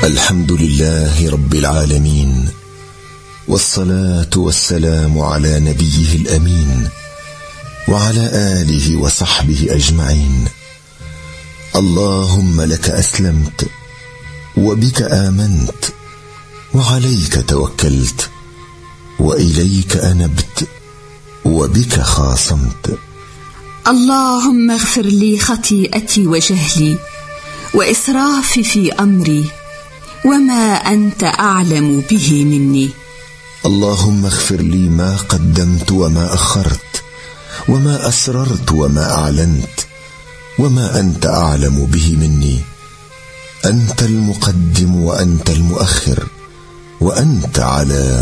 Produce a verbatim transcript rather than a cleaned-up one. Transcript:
الحمد لله رب العالمين، والصلاة والسلام على نبيه الأمين وعلى آله وصحبه أجمعين. اللهم لك أسلمت، وبك آمنت، وعليك توكلت، وإليك أنبت، وبك خاصمت. اللهم اغفر لي خطيئتي وجهلي وإسرافي في أمري وما أنت أعلم به مني. اللهم اغفر لي ما قدمت وما أخرت، وما أسررت وما أعلنت، وما أنت أعلم به مني. أنت المقدم وأنت المؤخر، وأنت على